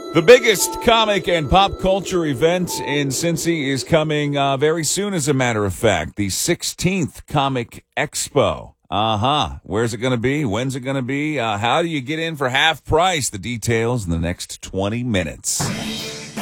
The biggest comic and pop culture event in Cincy is coming very soon, as a matter of fact. The 16th Comic Expo. Where's it going to be? When's it going to be? How do you get in for half price? The details in the next 20 minutes.